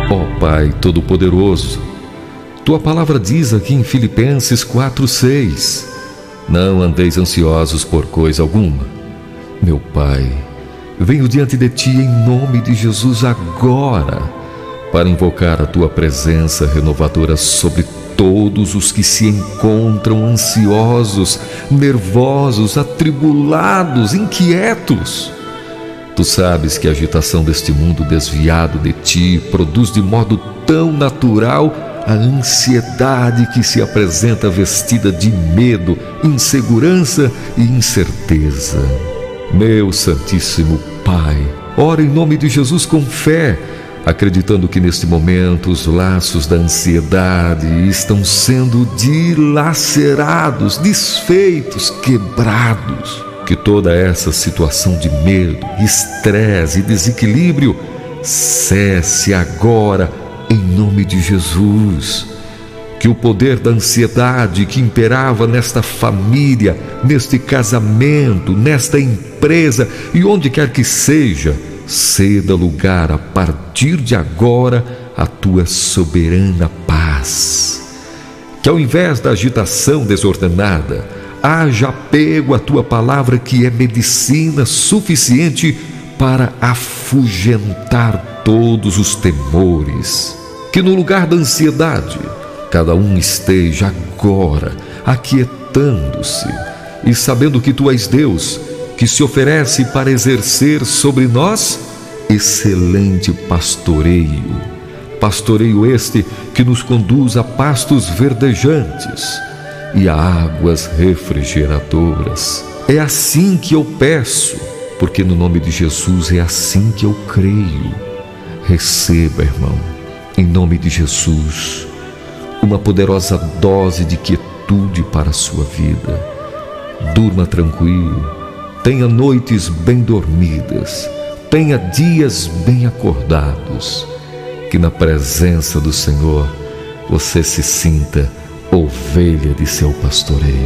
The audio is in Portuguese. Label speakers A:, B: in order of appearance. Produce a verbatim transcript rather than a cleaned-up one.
A: Ó Pai Todo-Poderoso, Tua palavra diz aqui em Filipenses quatro, seis: não andeis ansiosos por coisa alguma. Meu Pai, venho diante de Ti em nome de Jesus agora, para invocar a Tua presença renovadora sobre todos os que se encontram ansiosos, nervosos, atribulados, inquietos. Tu sabes que a agitação deste mundo desviado de Ti produz de modo tão natural a ansiedade que se apresenta vestida de medo, insegurança e incerteza. Meu Santíssimo Pai, ora em nome de Jesus com fé, acreditando que neste momento os laços da ansiedade estão sendo dilacerados, desfeitos, quebrados. Que toda essa situação de medo, estresse e desequilíbrio cesse agora em nome de Jesus. Que o poder da ansiedade que imperava nesta família, neste casamento, nesta empresa e onde quer que seja, ceda lugar a partir de agora à Tua soberana paz. Que ao invés da agitação desordenada, haja apego à Tua palavra, que é medicina suficiente para afugentar todos os temores. Que no lugar da ansiedade, cada um esteja agora aquietando-se e sabendo que Tu és Deus, que se oferece para exercer sobre nós excelente pastoreio. Pastoreio este que nos conduz a pastos verdejantes e a águas refrigeradoras. É assim que eu peço, porque no nome de Jesus é assim que eu creio. Receba, irmão, em nome de Jesus, uma poderosa dose de quietude para a sua vida. Durma tranquilo, tenha noites bem dormidas, tenha dias bem acordados. Que na presença do Senhor você se sinta ovelha de seu pastoreio.